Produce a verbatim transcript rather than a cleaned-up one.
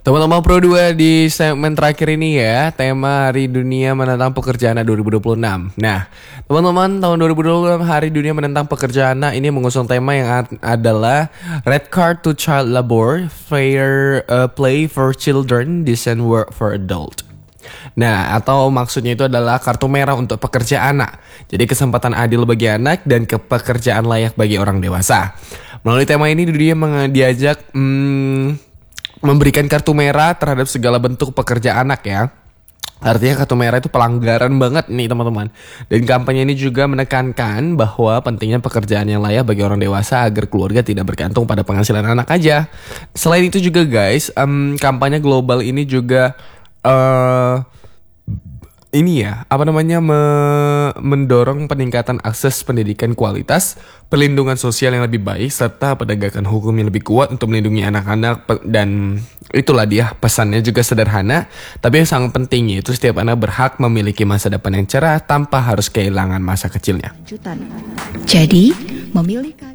Teman-teman Pro dua di segmen terakhir ini ya, tema Hari Dunia Menentang Pekerjaan Anak dua ribu dua puluh enam. Nah, teman-teman, tahun dua ribu dua puluh enam Hari Dunia Menentang Pekerjaan Anak ini mengusung tema yang ad- adalah Red Card to Child Labor, Fair uh, Play for Children, Decent Work for Adult. Nah, atau maksudnya itu adalah kartu merah untuk pekerja anak. Jadi kesempatan adil bagi anak dan kepekerjaan layak bagi orang dewasa. Melalui tema ini dia meng- diajak hmm, memberikan kartu merah terhadap segala bentuk pekerja anak ya. Artinya kartu merah itu pelanggaran banget nih teman-teman. Dan kampanye ini juga menekankan bahwa pentingnya pekerjaan yang layak bagi orang dewasa agar keluarga tidak bergantung pada penghasilan anak aja. Selain itu juga guys, um, kampanye global ini juga uh, ini ya, apa namanya me- mendorong peningkatan akses pendidikan kualitas, perlindungan sosial yang lebih baik, serta penegakan hukum yang lebih kuat untuk melindungi anak-anak. Pe- dan itulah dia pesannya juga sederhana, tapi yang sangat penting yaitu setiap anak berhak memiliki masa depan yang cerah tanpa harus kehilangan masa kecilnya. Jadi, memilih